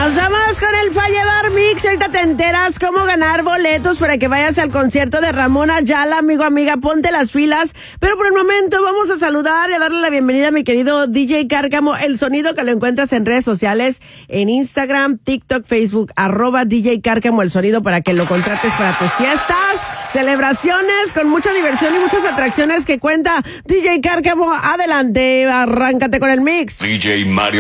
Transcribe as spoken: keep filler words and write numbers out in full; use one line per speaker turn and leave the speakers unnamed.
Nos vamos con el Falledor Mix. Ahorita te enteras cómo ganar boletos para que vayas al concierto de Ramón Ayala. Amigo, amiga, ponte las pilas. Pero por el momento vamos a saludar y a darle la bienvenida a mi querido D J Cárcamo. El sonido que lo encuentras en redes sociales, en Instagram, TikTok, Facebook, arroba D J Cárcamo el sonido, para que lo contrates para tus fiestas, celebraciones, con mucha diversión y muchas atracciones que cuenta D J Cárcamo. Adelante, arráncate con el mix.
D J Mario